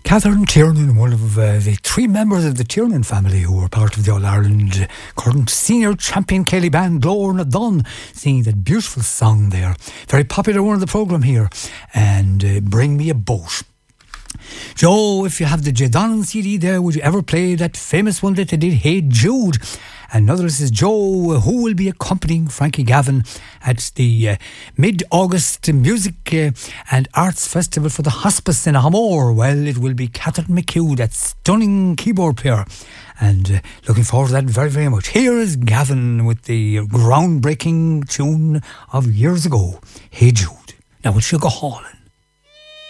Catherine Tiernan, one of the three members of the Tiernan family who were part of the All-Ireland current senior champion Kelly band Glór na Dun, singing that beautiful song there. Very popular one of the programme here. And Bring Me a Boat. Joe, if you have the J. Donnan CD there, would you ever play that famous one that they did, Hey Jude? Another says, Joe, who will be accompanying Frankie Gavin at the mid-August Music and Arts Festival for the Hospice in Hamor? Well, it will be Catherine McHugh, that stunning keyboard player. And looking forward to that very, very much. Here is Gavin with the groundbreaking tune of years ago, Hey Jude. Now, we'll go hauling.